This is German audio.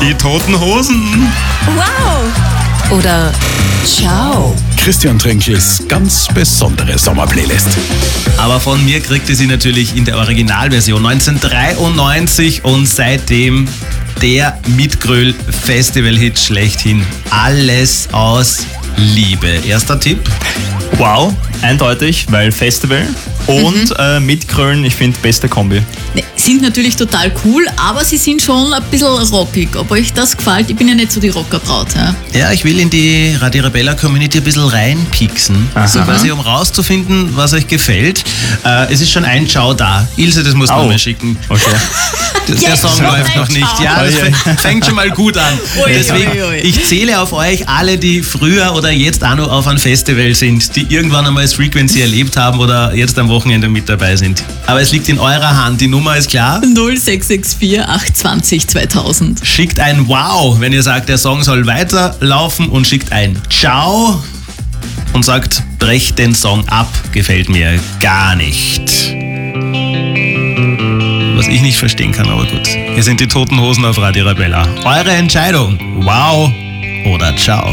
Die Toten Hosen. Wow. Oder ciao. Christian Trinkls ganz besondere Sommerplaylist. Aber von mir kriegte sie natürlich in der Originalversion 1993 und seitdem der Mitgröl-Festival-Hit schlechthin. Alles aus Liebe. Erster Tipp? Wow, eindeutig, weil Festival und Mitgrölen, ich finde, beste Kombi. Ne, sind natürlich total cool, aber sie sind schon ein bisschen rockig. Ob euch das gefällt, ich bin ja nicht so die Rockerbraut. Ja? Ja, ich will in die Radio Rebella Community ein bisschen reinpieksen, so quasi um rauszufinden, was euch gefällt. Es ist schon ein Ciao da. Ilse, das muss man mal schicken. Okay. Der Song läuft noch nicht. Ja, das fängt schon mal gut an. Deswegen, ich zähle auf euch alle, die früher oder jetzt auch noch auf einem Festival sind, die irgendwann einmal das Frequency erlebt haben oder jetzt am Wochenende mit dabei sind. Aber es liegt in eurer Hand. Die Nummer ist klar. 0664 820 2000. Schickt ein Wow, wenn ihr sagt, der Song soll weiterlaufen, und schickt ein Ciao und sagt, brecht den Song ab, gefällt mir gar nicht. Was ich nicht verstehen kann, aber gut. Hier sind die Toten Hosen auf Radio Rebella. Eure Entscheidung, Wow oder Ciao.